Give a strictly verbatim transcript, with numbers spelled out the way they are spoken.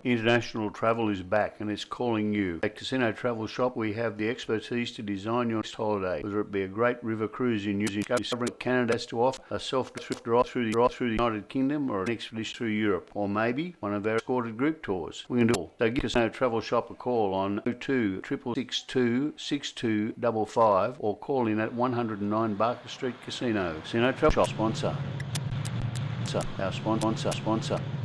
International travel is back and it's calling you. At Casino Travel Shop, we have the expertise to design your next holiday. Whether it be a great river cruise in New Zealand, discovering Canada has to offer, a self-drive drive through the drive through the United Kingdom, or an expedition through Europe, or maybe one of our escorted group tours. We can do all. So give Casino Travel Shop a call on oh two, six six two, six two five five or call in at one oh nine Barker Street Casino. Casino Travel Shop sponsor. Our sponsor, sponsor.